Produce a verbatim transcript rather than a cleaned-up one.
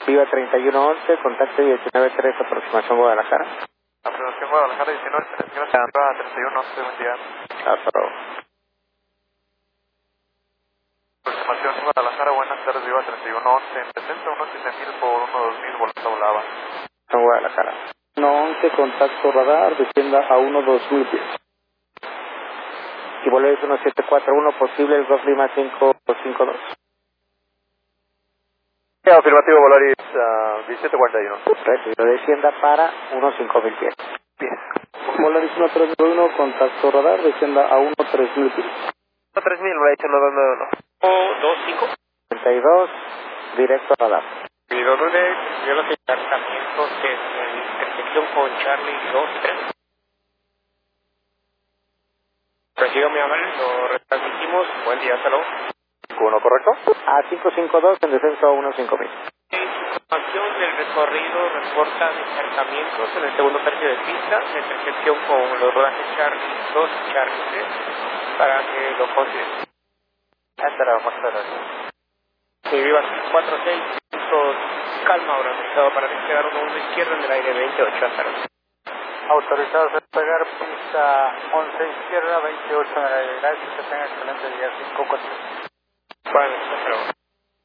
Viva treinta y uno once, contacto diecinueve tres, aproximación Guadalajara. Aproximación Guadalajara diecinueve tres, gracias, Viva treinta y uno once, buen día. Hasta luego. Aproximación Guadalajara, buenas tardes, Viva treinta y uno once, en descenso uno siete mil por uno dos mil, bolsa volaba. Son Guadalajara. uno once, contacto radar, descienda a uno dos mil pies. Y Volaris uno siete cuatro uno, posible el Golf Lima cinco cinco dos. Sí, afirmativo, Volaris uh, diecisiete cuarenta y uno. Recibido, descienda para uno cinco mil pies. Pies. Volaris uno tres nueve uno, contacto radar, descienda a uno tres mil pies. uno tres mil, Volaris uno dos nueve uno. uno dos cinco. treinta y dos, directo a radar. Video lunes, yo los encantamientos en intersección con Charlie dos tres. Recibo mi amable, lo retransmitimos. Buen día, hasta luego. ¿Uno correcto? A cinco cinco dos, en descenso a uno cinco mil. Información del recorrido reporta encantamientos en el segundo tercio de pista, en intersección con los rodajes Charlie dos y Charlie tres, para que lo consideren. Hasta luego, muchas gracias. Sí, viva cuatro seis, puntos, calma, organizado para despegar uno uno izquierda en el aire veintiocho, hasta luego. Autorizados a despegar pista once izquierda, veintiocho en el aire. Gracias, que tengan excelente día. cinco cuatro. Bueno, hasta luego.